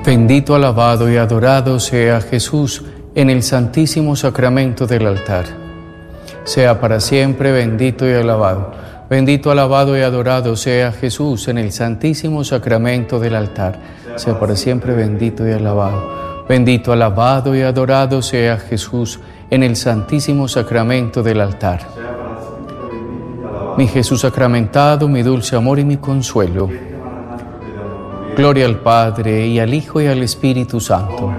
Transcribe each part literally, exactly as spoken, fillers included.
Bendito, alabado y adorado sea Jesús en el santísimo sacramento del altar. Sea para siempre bendito y alabado. Bendito, alabado y adorado sea Jesús en el santísimo sacramento del altar. Sea para siempre bendito y alabado. Bendito, alabado y adorado sea Jesús en el santísimo sacramento del altar. Mi Jesús sacramentado, mi dulce amor y mi consuelo. Gloria al Padre, y al Hijo, y al Espíritu Santo.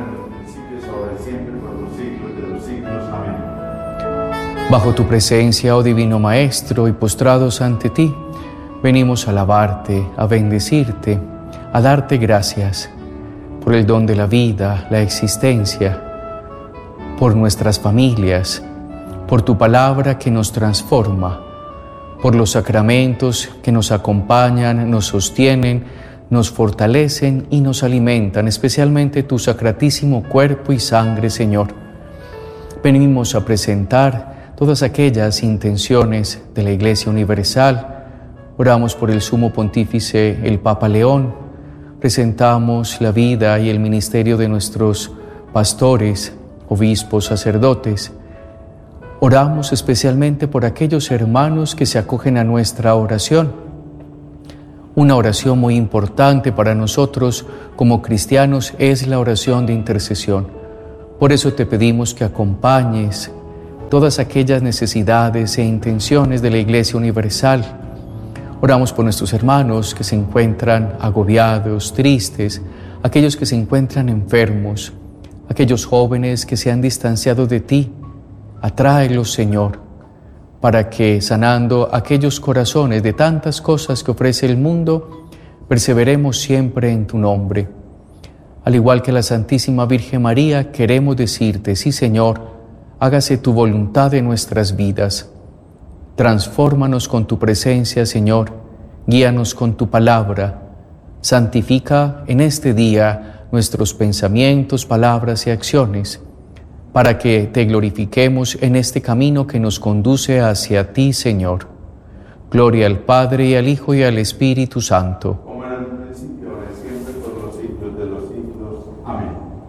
Bajo tu presencia, oh Divino Maestro, y postrados ante ti, venimos a alabarte, a bendecirte, a darte gracias por el don de la vida, la existencia, por nuestras familias, por tu palabra que nos transforma, por los sacramentos que nos acompañan, nos sostienen, nos fortalecen y nos alimentan, especialmente tu sacratísimo cuerpo y sangre, Señor. Venimos a presentar todas aquellas intenciones de la Iglesia Universal. Oramos por el Sumo Pontífice, el Papa León. Presentamos la vida y el ministerio de nuestros pastores, obispos, sacerdotes. Oramos especialmente por aquellos hermanos que se acogen a nuestra oración. Una oración muy importante para nosotros como cristianos es la oración de intercesión. Por eso te pedimos que acompañes todas aquellas necesidades e intenciones de la Iglesia Universal. Oramos por nuestros hermanos que se encuentran agobiados, tristes, aquellos que se encuentran enfermos, aquellos jóvenes que se han distanciado de ti. Atráelos, Señor, para que, sanando aquellos corazones de tantas cosas que ofrece el mundo, perseveremos siempre en tu nombre. Al igual que la Santísima Virgen María, queremos decirte, sí, Señor, hágase tu voluntad en nuestras vidas. Transfórmanos con tu presencia, Señor, guíanos con tu palabra. Santifica en este día nuestros pensamientos, palabras y acciones, para que te glorifiquemos en este camino que nos conduce hacia ti, Señor. Gloria al Padre, y al Hijo, y al Espíritu Santo.